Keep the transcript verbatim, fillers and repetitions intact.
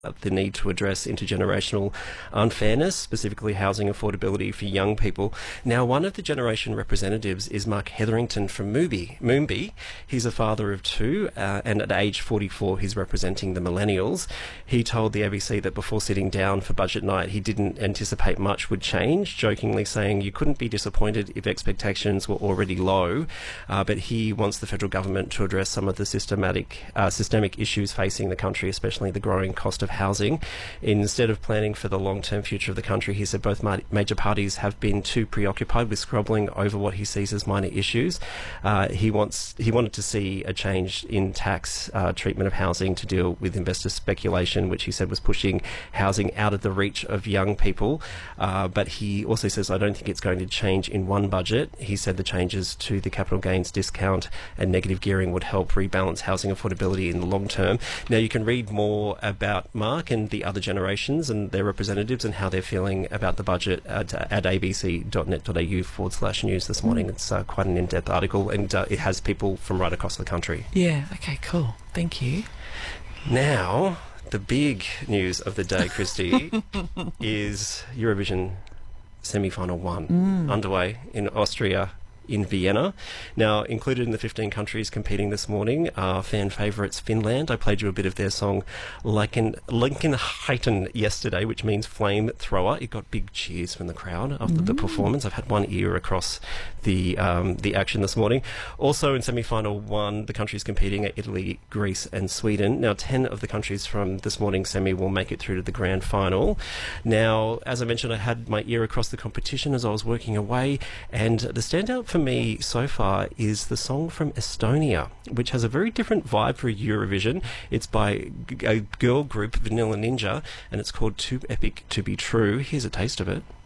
the need to address intergenerational unfairness, specifically housing affordability for young people. Now, one of the generation representatives is Mark Hetherington from Moombi. Moombi. He's a father of two, uh, and at age forty-four, he's representing the millennials. He told the A B C that before sitting down for budget night, he didn't anticipate much would change, jokingly saying you couldn't be disappointed if expectations were already low, uh, but he wants the federal government to address some of the systematic, uh, systemic issues facing the country, especially the growing cost of housing. Instead of planning for the long-term future of the country, he said both major parties have been too preoccupied with squabbling over what he sees as minor issues. Uh, he wants he wanted to see a change in tax uh, treatment of housing to deal with investor speculation, which he said was pushing housing out of the reach of young people. Uh, but he also says, I don't think it's going to change in one budget. He said the changes to the capital gains discount and negative gearing would help rebalance housing affordability in the long term. Now, you can read more about Mark and the other generations and their representatives and how they're feeling about the budget at, at abc.net.au forward slash news this morning. It's uh, quite an in-depth article, and uh, it has people from right across the country. Yeah, okay, cool. Thank you. Now, the big news of the day, Christy, is Eurovision semi-final one mm. underway in Austria, in Vienna. Now, included in the fifteen countries competing this morning are fan favourites Finland. I played you a bit of their song Lincoln Lincolnheiten yesterday, which means flamethrower. It got big cheers from the crowd after mm. the performance. I've had one ear across the um, the action this morning. Also in semi-final one, the countries competing are Italy, Greece and Sweden. Now, ten of the countries from this morning's semi will make it through to the grand final. Now, as I mentioned, I had my ear across the competition as I was working away, and the standout for me so far is the song from Estonia, which has a very different vibe for Eurovision. It's by a girl group, Vanilla Ninja, and it's called Too Epic to Be True. Here's a taste of it.